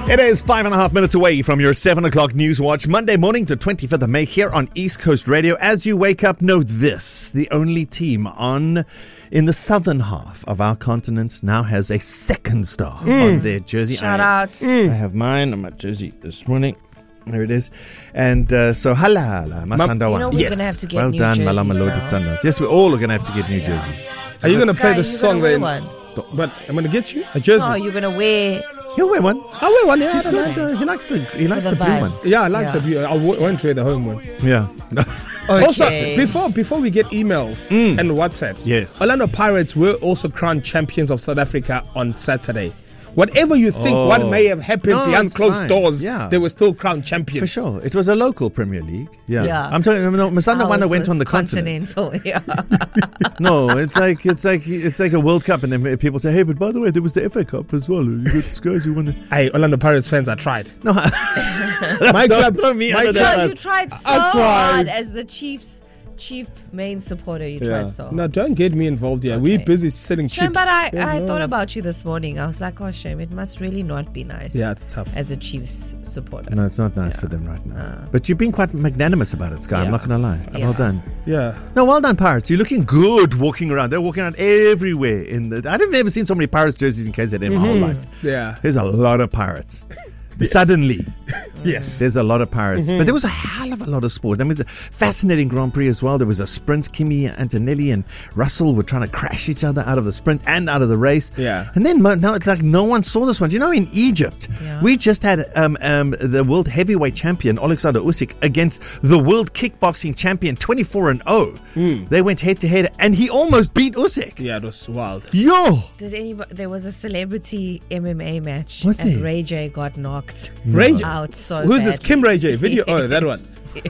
It is 5.5 minutes away from your 7 o'clock news watch, Monday morning to 25th of May here on East Coast Radio. As you wake up, note this. The only team in the southern half of our continent now has a second star on their jersey. Shout out. I have mine on my jersey this morning. There it is. And so, hala, Masandawa. You know we're going to have to get well new done, jerseys Malama Lodi now. Sundowns. Yes, we all are going to have to get new jerseys. Are you going to play the Sky, song you're then? gonna wear one. But I'm going to get you a jersey. Oh, you're going to wear... He'll wear one. I'll wear one, yeah. He's good. He likes the blue vibes. ones. Yeah, I like the view. I won't wear the home one. Yeah. Okay. Also, before we get emails and WhatsApps, Yes. Orlando Pirates were also crowned champions of South Africa on Saturday. Whatever you think what may have happened behind it's closed fine. doors, Yeah. they were still crowned champions. For sure. It was a local Premier League. Yeah. Yeah. I'm talking, Masanda Wana Ours went was on the continent. continental, yeah. No, it's like a World Cup, and then people say, hey, but by the way, there was the FA Cup as well. You got these guys who won it. Hey, Orlando Pirates fans, I tried. No, My club, throw me under the No, bus. you tried so I tried. hard as the Chiefs' chief main supporter. You tried so hard. No, don't get me involved here. We're busy selling Shame, chips. but I thought about you this morning. I was like, oh, shame. It must really not be nice. Yeah, it's tough. As a Chiefs supporter. No, it's not nice for them right now. But you've been quite magnanimous about it, Sky. I'm Yeah. not going to lie. Yeah. Well done. Yeah. No, well done, Pirates. You're looking good walking around. They're walking around everywhere. I've never seen so many Pirates jerseys in KZN in my whole life. Yeah. There's a lot of Pirates. Suddenly. Yes. There's a lot of Pirates. But there was a hell of a lot of sport. I mean, it's a fascinating Grand Prix as well. There was a sprint. Kimi Antonelli and Russell were trying to crash each other out of the sprint and out of the race. Yeah. And then now it's like no one saw this one. You know, in Egypt, we just had the world heavyweight champion, Alexander Usyk, against the world kickboxing champion, 24-0. They went head to head and he almost beat Usyk. Yeah, it was wild. Yo! There was a celebrity MMA match. Was and there? Ray J got knocked Ray J? out so Who's this? badly. Kim Ray J? Video? Oh, that one.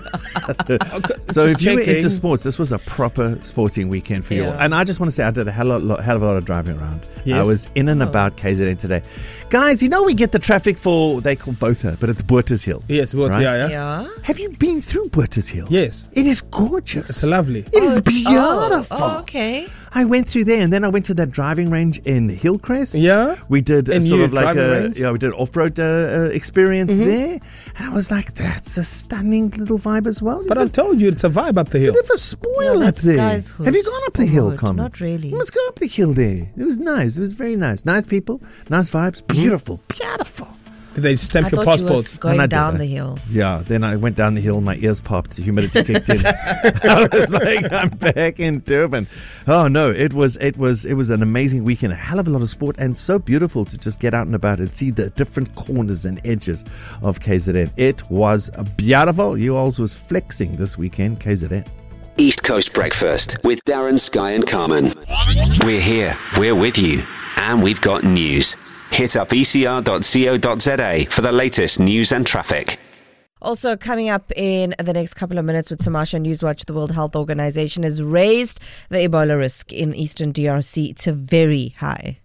So Just if you were checking. into sports, this was a proper sporting weekend for you all. Yeah. And I just want to say I did a hell of a lot of driving around. Yes. I was in and about KZN today. Guys, you know we get the traffic for, they call Botha, but it's Botha's Hill. Yes, what? Right? Yeah. Yeah. Have you been through Botha's Hill? Yes. It is gorgeous. It's lovely. It is beautiful. Oh, okay. I went through there and then I went to that driving range in Hillcrest. Yeah. We did And sort you of like driving range? we did off-road experience there. And I was like, that's a stunning little vibe as well. But I've told you, it's a vibe up the hill. Bit of a spoil Yeah, up that's there. Sky's hood. Have you gone up the hill, Hood. Carmen? Not really. You must go up the hill there. It was nice. It was very nice. Nice people, nice vibes, beautiful, beautiful. Did they stamp I your thought you were passport? And I going did down that. the hill. Yeah, then I went down the hill, my ears popped, the humidity kicked in. I was like, I'm back in Durban. Oh no, it was an amazing weekend, a hell of a lot of sport, and so beautiful to just get out and about and see the different corners and edges of KZN. It was beautiful. You also was flexing this weekend, KZN. East Coast Breakfast with Darren, Sky and Carmen. We're here, we're with you, and we've got news. Hit up ecr.co.za for the latest news and traffic. Also coming up in the next couple of minutes with Tamasha Newswatch, the World Health Organization has raised the Ebola risk in Eastern DRC to very high.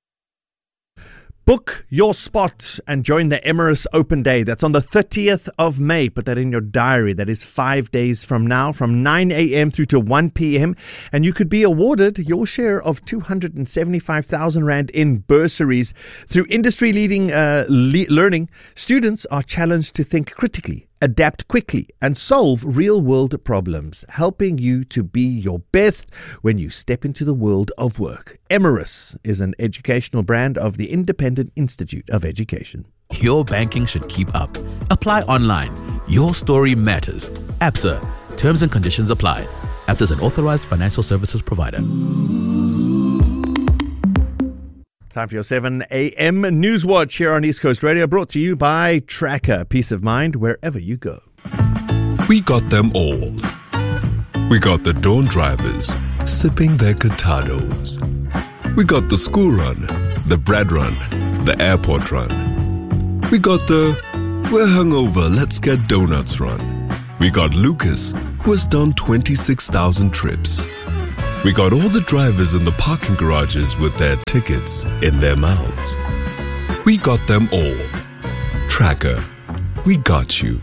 Book your spot and join the Emirates Open Day. That's on the 30th of May. Put that in your diary. That is 5 days from now, from 9 a.m. through to 1 p.m. And you could be awarded your share of 275,000 Rand in bursaries. Through industry-leading learning, students are challenged to think critically, adapt quickly, and solve real-world problems, helping you to be your best when you step into the world of work. Emirates is an educational brand of the Independent Institute of Education. Your banking should keep up. Apply online. Your story matters. ABSA. Terms and conditions apply. ABSA is an authorized financial services provider. Time for your 7 a.m. Newswatch here on East Coast Radio, brought to you by Tracker. Peace of mind wherever you go. We got them all. We got the dawn drivers sipping their cortados. We got the school run, the bread run, the airport run. We got the we're hungover, let's get donuts run. We got Lucas, who has done 26,000 trips. We got all the drivers in the parking garages with their tickets in their mouths. We got them all. Tracker, we got you.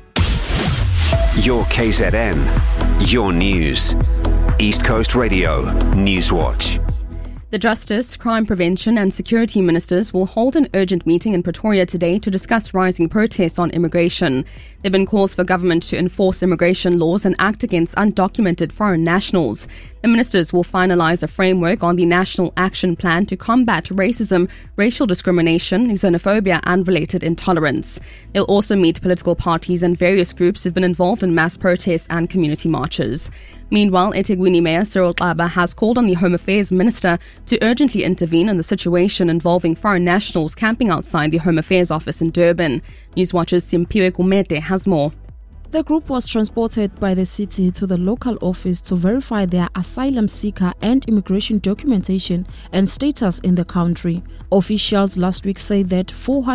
Your KZN, your news. East Coast Radio Newswatch. The Justice, Crime Prevention and Security Ministers will hold an urgent meeting in Pretoria today to discuss rising protests on immigration. There have been calls for government to enforce immigration laws and act against undocumented foreign nationals. The ministers will finalise a framework on the National Action Plan to combat racism, racial discrimination, xenophobia and related intolerance. They'll also meet political parties and various groups who've been involved in mass protests and community marches. Meanwhile, eThekwini Mayor Cyril Xaba has called on the Home Affairs Minister to urgently intervene in the situation involving foreign nationals camping outside the Home Affairs office in Durban. Newswatch's Simpiwe Kumete has more. The group was transported by the city to the local office to verify their asylum seeker and immigration documentation and status in the country. Officials last week said that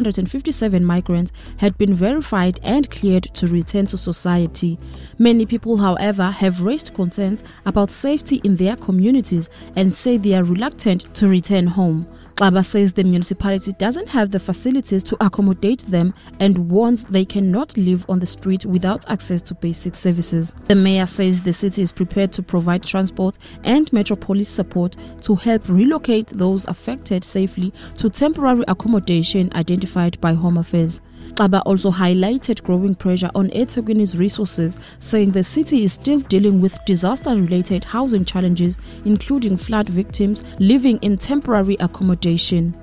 457 migrants had been verified and cleared to return to society. Many people, however, have raised concerns about safety in their communities and say they are reluctant to return home. Xaba says the municipality doesn't have the facilities to accommodate them and warns they cannot live on the street without access to basic services. The mayor says the city is prepared to provide transport and metropolis support to help relocate those affected safely to temporary accommodation identified by Home Affairs. Xaba also highlighted growing pressure on eThekwini's resources, saying the city is still dealing with disaster-related housing challenges, including flood victims living in temporary accommodation.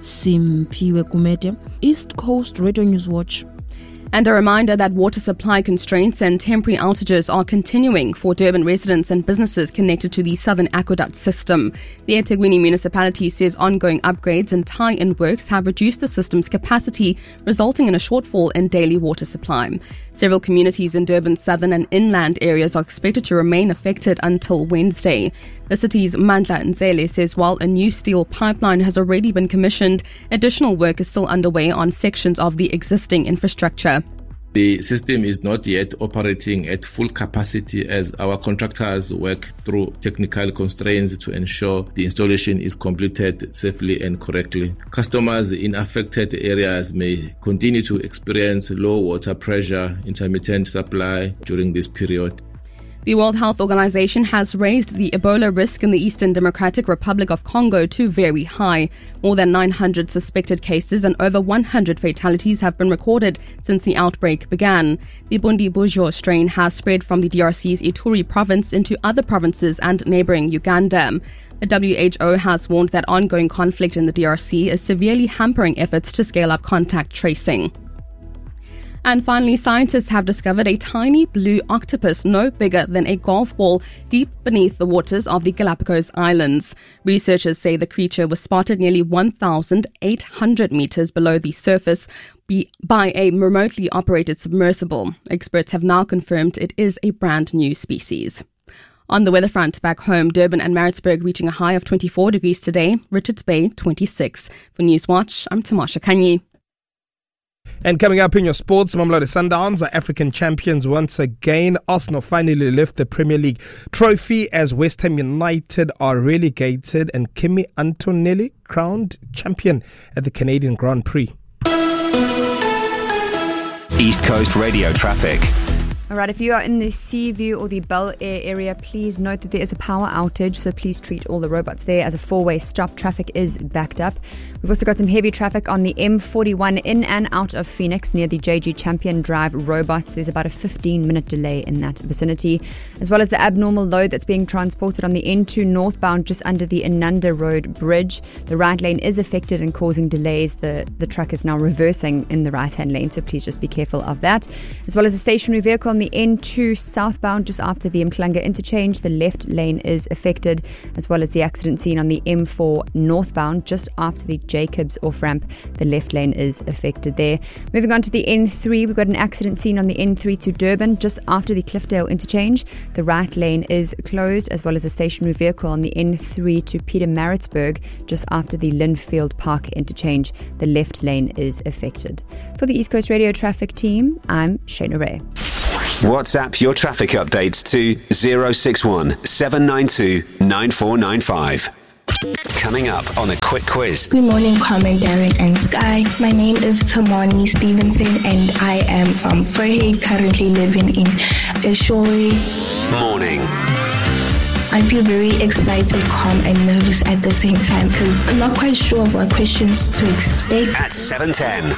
Simpiwe Kumete, East Coast Radio News Watch. And a reminder that water supply constraints and temporary outages are continuing for Durban residents and businesses connected to the Southern Aqueduct system. The eThekwini municipality says ongoing upgrades and tie-in works have reduced the system's capacity, resulting in a shortfall in daily water supply. Several communities in Durban's southern and inland areas are expected to remain affected until Wednesday. The city's Mandla Nzele says while a new steel pipeline has already been commissioned, additional work is still underway on sections of the existing infrastructure. The system is not yet operating at full capacity as our contractors work through technical constraints to ensure the installation is completed safely and correctly. Customers in affected areas may continue to experience low water pressure, intermittent supply during this period. The World Health Organization has raised the Ebola risk in the Eastern Democratic Republic of Congo to very high. More than 900 suspected cases and over 100 fatalities have been recorded since the outbreak began. The Bundibugyo strain has spread from the DRC's Ituri province into other provinces and neighboring Uganda. The WHO has warned that ongoing conflict in the DRC is severely hampering efforts to scale up contact tracing. And finally, scientists have discovered a tiny blue octopus no bigger than a golf ball deep beneath the waters of the Galapagos Islands. Researchers say the creature was spotted nearly 1,800 meters below the surface by a remotely operated submersible. Experts have now confirmed it is a brand new species. On the weather front, back home, Durban and Maritzburg reaching a high of 24 degrees today, Richards Bay 26. For Newswatch, I'm Tamasha Kanyi. And coming up in your sports, Mamelodi Sundowns are African champions once again. Arsenal finally lift the Premier League trophy as West Ham United are relegated and Kimi Antonelli crowned champion at the Canadian Grand Prix. East Coast Radio traffic. All right, if you are in the Seaview or the Bel Air area, please note that there is a power outage, so please treat all the robots there as a four-way stop. Traffic is backed up. We've also got some heavy traffic on the M41 in and out of Phoenix near the JG Champion Drive robots. There's about a 15-minute delay in that vicinity, as well as the abnormal load that's being transported on the N2 northbound just under the Ananda Road Bridge. The right lane is affected and causing delays. The truck is now reversing in the right-hand lane, so please just be careful of that. As well as a stationary vehicle on the N2 southbound just after the Mklanga interchange. The left lane is affected, as well as the accident scene on the M4 northbound just after the Jacobs off-ramp. The left lane is affected there. Moving on to the N3, we've got an accident scene on the N3 to Durban just after the Cliffdale interchange. The right lane is closed, as well as a stationary vehicle on the N3 to Pietermaritzburg just after the Lindfield Park interchange. The left lane is affected. For the East Coast Radio traffic team, I'm Shana Ray. WhatsApp your traffic updates to 061 792 9495. Coming up on a quick quiz. Good morning, Carmen, Darren, and Sky. My name is Tamani Stevenson, and I am from Fairhaven, currently living in Eshowe. Morning. I feel very excited, calm, and nervous at the same time because I'm not quite sure of what questions to expect. At 7:10.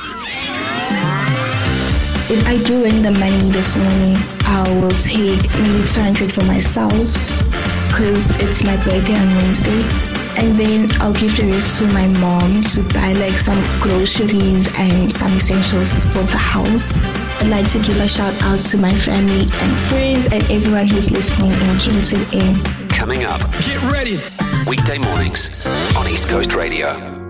If I do win the money this morning, I will take maybe 200 for myself because it's my birthday on Wednesday. And then I'll give the rest to my mom to buy like some groceries and some essentials for the house. I'd like to give a shout out to my family and friends and everyone who's listening in KZN. Coming up. Get ready. Weekday mornings on East Coast Radio.